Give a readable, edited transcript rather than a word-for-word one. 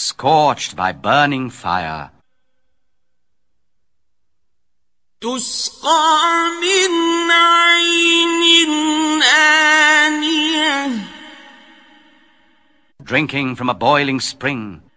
scorched by burning fire. تسقى من عين آنية Drinking from a boiling spring.